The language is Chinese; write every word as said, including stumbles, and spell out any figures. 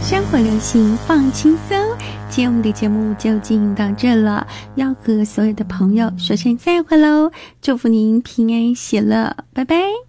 生活流行放轻松，今天我们的节目就进行到这了，要和所有的朋友说声再会喽，祝福您平安喜乐，拜拜。